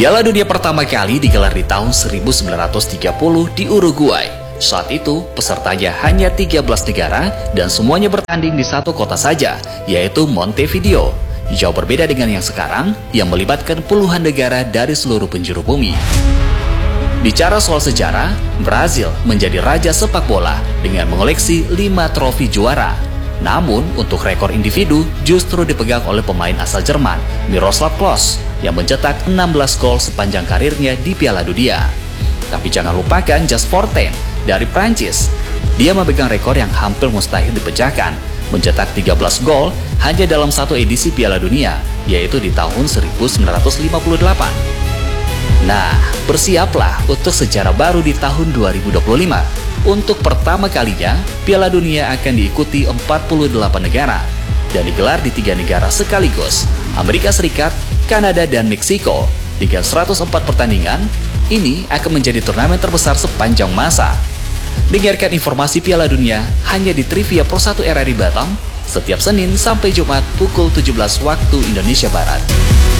Piala Dunia pertama kali digelar di tahun 1930 di Uruguay. Saat itu, pesertanya hanya 13 negara dan semuanya bertanding di satu kota saja, yaitu Montevideo. Jauh berbeda dengan yang sekarang, yang melibatkan puluhan negara dari seluruh penjuru bumi. Bicara soal sejarah, Brazil menjadi raja sepak bola dengan mengoleksi 5 trofi juara. Namun, untuk rekor individu justru dipegang oleh pemain asal Jerman, Miroslav Klose, yang mencetak 16 gol sepanjang karirnya di Piala Dunia. Tapi jangan lupakan Just Fontaine dari Prancis. Dia memegang rekor yang hampir mustahil dipecahkan, mencetak 13 gol hanya dalam satu edisi Piala Dunia, yaitu di tahun 1958. Nah, bersiaplah untuk sejarah baru di tahun 2025. Untuk pertama kalinya, Piala Dunia akan diikuti 48 negara dan digelar di 3 negara sekaligus, Amerika Serikat, Kanada, dan Meksiko. Dengan 104 pertandingan, ini akan menjadi turnamen terbesar sepanjang masa. Dengarkan informasi Piala Dunia hanya di Trivia Pro 1 RRI Batam, setiap Senin sampai Jumat pukul 17 waktu Indonesia Barat.